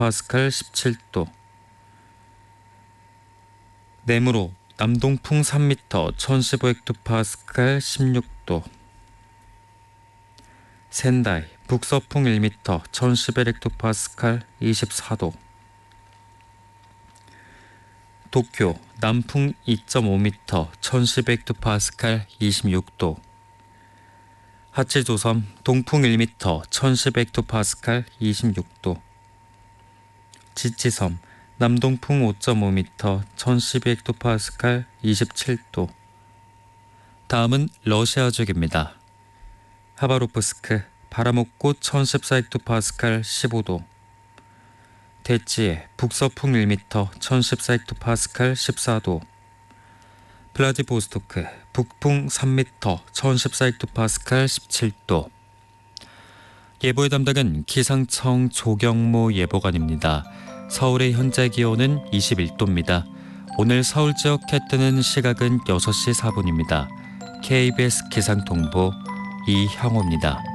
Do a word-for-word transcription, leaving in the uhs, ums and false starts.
헥토파스칼 십칠 도. 내무로 남동풍 삼 미터 천십오 헥토파스칼 십육 도. 센다이 북서풍 일 미터 천십일 헥토파스칼 이십사 도. 도쿄 남풍 이 점 오 미터 천십 헥토파스칼 이십육 도. 하치조섬 동풍 일 미터 천십 헥토파스칼 이십육 도. 지치섬 남동풍 오 점 오 미터 천십 헥토파스칼 이십칠 도. 다음은 러시아 쪽입니다. 하바로프스크 바람옥고 천십사 헥토파스칼 십오 도. 대치에 북서풍 일 미터 천십사 헥토파스칼 십사 도. 블라디보스토크 북풍 삼 미터 천십사 헥토파스칼 십칠 도. 예보의 담당은 기상청 조경모 예보관입니다. 서울의 현재 기온은 이십일 도입니다. 오늘 서울 지역 해 뜨는 시각은 여섯 시 사 분입니다. 케이비에스 기상통보 이형호입니다.